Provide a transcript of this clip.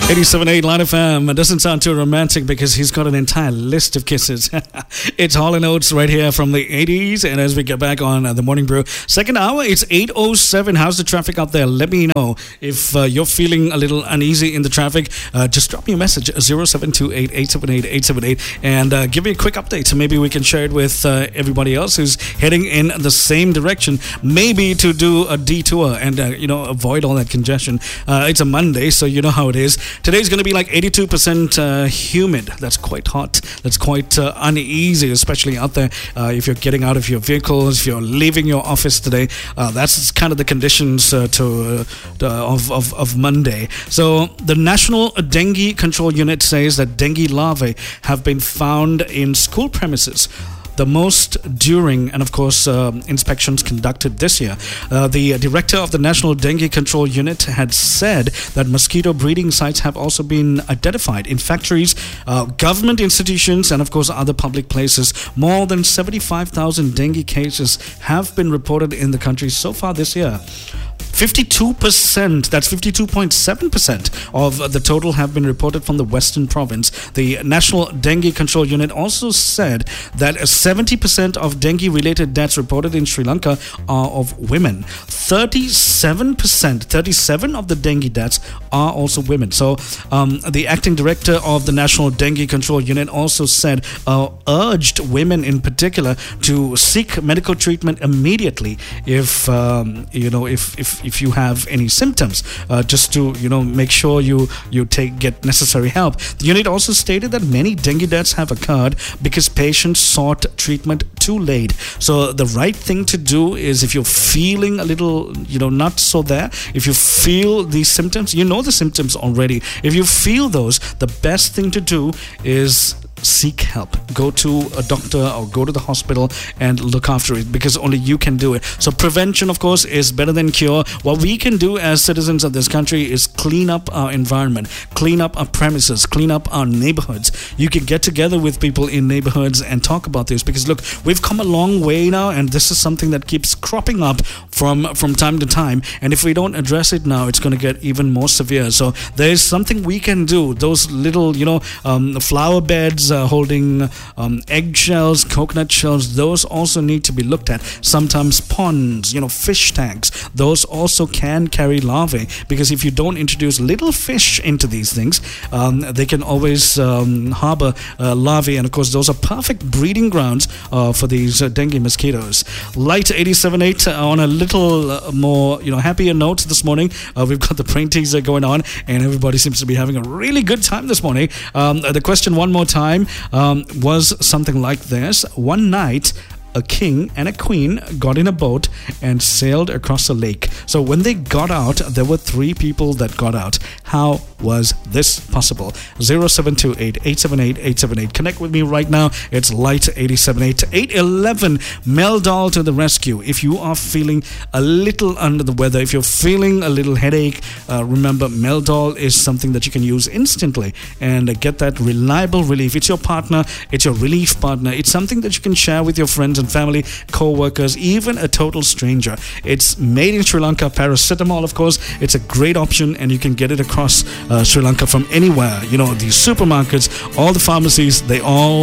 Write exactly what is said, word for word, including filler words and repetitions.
eighty-seven point eight Line F M. It doesn't sound too romantic because he's got an entire list of kisses. It's Hall and Oates right here from the eighties. And as we get back on uh, the Morning Brew, second hour, it's eight oh seven. How's the traffic out there? Let me know if uh, you're feeling a little uneasy in the traffic. Uh, just drop me a message, zero seven two eight, eight seven eight, eight seven eight, and uh, give me a quick update. So maybe we can share it with uh, everybody else who's heading in the same direction, maybe to do a detour and, uh, you know, avoid all that congestion. Uh, it's a Monday, so you know how it is. Today's going to be like eighty-two percent uh, humid. That's quite hot. That's quite uh, uneasy, especially out there. Uh, if you're getting out of your vehicles, if you're leaving your office today, uh, that's kind of the conditions uh, to uh, of, of, of Monday. So the National Dengue Control Unit says that dengue larvae have been found in school premises, the most during, and of course, uh, inspections conducted this year. Uh, the director of the National Dengue Control Unit had said that mosquito breeding sites have also been identified in factories, uh, government institutions, and of course, other public places. More than seventy-five thousand dengue cases have been reported in the country so far this year. fifty-two percent, that's fifty-two point seven percent of the total have been reported from the Western Province. The National Dengue Control Unit also said that seventy percent of dengue-related deaths reported in Sri Lanka are of women. thirty-seven percent, thirty-seven of the dengue deaths are also women. So um, the acting director of the National Dengue Control Unit also said, uh, urged women in particular to seek medical treatment immediately if, um, you know, if, if if you have any symptoms, uh, just to, you know, make sure you you take get necessary help. The unit also stated that many dengue deaths have occurred because patients sought treatment too late. So the right thing to do is, if you're feeling a little, you know, not so there, if you feel these symptoms, you know the symptoms already. If you feel those, the best thing to do is seek help. Go to a doctor or go to the hospital and look after it, because only you can do it. So prevention, of course, is better than cure. What we can do as citizens of this country is clean up our environment, clean up our premises, clean up our neighborhoods. You can get together with people in neighborhoods and talk about this, because look, we've come a long way now, and this is something that keeps cropping up from from time to time, and if we don't address it now, it's going to get even more severe. So there is something we can do. Those little, you know, um, flower beds uh, holding um, eggshells, coconut shells, those also need to be looked at. Sometimes ponds, you know, fish tanks, those also can carry larvae, because if you don't introduce little fish into these things, um, they can always um, harbor uh, larvae, and of course those are perfect breeding grounds uh, for these uh, dengue mosquitoes. Light eighty-seven point eight uh, on a little uh, more, you know, happier note this morning. Uh, we've got the brain teaser going on, and everybody seems to be having a really good time this morning. Um, the question one more time um, was something like this. One night, a king and a queen got in a boat and sailed across a lake. So when they got out, there were three people that got out. How was this possible? zero seven two eight, eight seven eight, eight seven eight. Connect with me right now. It's Light eighty-seven point eight. eight eleven, Meldal to the rescue. If you are feeling a little under the weather, if you're feeling a little headache, uh, remember Meldal is something that you can use instantly and uh, get that reliable relief. It's your partner. It's your relief partner. It's something that you can share with your friends and family, co-workers, even a total stranger. It's made in Sri Lanka, paracetamol, of course. It's a great option, and you can get it across uh, Sri Lanka from anywhere. You know, the supermarkets, all the pharmacies, they all